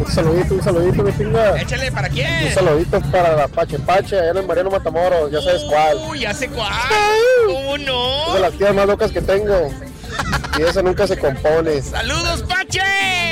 un saludito, mi pinga. Échale, ¿para quién? Un saludito para la Pache, allá en el Mariano Matamoros, ya sabes cuál. Uy, ya sé cuál. ¿Cómo no? Es de las tías más locas que tengo. Y esa nunca se compone. ¡Saludos, Pache!